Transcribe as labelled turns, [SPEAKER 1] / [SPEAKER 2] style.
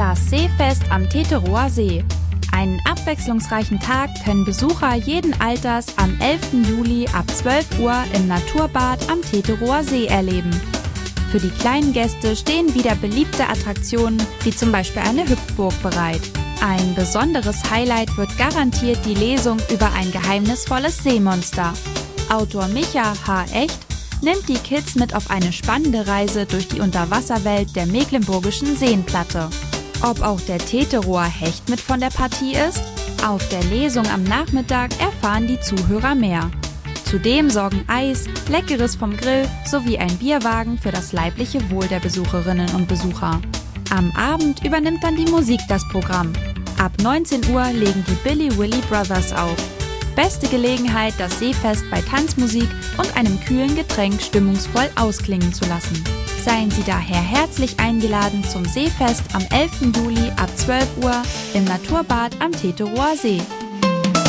[SPEAKER 1] Das Seefest am Teterower See. Einen abwechslungsreichen Tag können Besucher jeden Alters am 11. Juli ab 12 Uhr im Naturbad am Teterower See erleben. Für die kleinen Gäste stehen wieder beliebte Attraktionen, wie zum Beispiel eine Hüpfburg bereit. Ein besonderes Highlight wird garantiert die Lesung über ein geheimnisvolles Seemonster. Autor Micha H. Echt nimmt die Kids mit auf eine spannende Reise durch die Unterwasserwelt der mecklenburgischen Seenplatte. Ob auch der Teterower Hecht mit von der Partie ist? Auf der Lesung am Nachmittag erfahren die Zuhörer mehr. Zudem sorgen Eis, Leckeres vom Grill sowie ein Bierwagen für das leibliche Wohl der Besucherinnen und Besucher. Am Abend übernimmt dann die Musik das Programm. Ab 19 Uhr legen die Billy Willy Brothers auf. Beste Gelegenheit, das Seefest bei Tanzmusik und einem kühlen Getränk stimmungsvoll ausklingen zu lassen. Seien Sie daher herzlich eingeladen zum Seefest am 11. Juli ab 12 Uhr im Naturbad am Teterower See.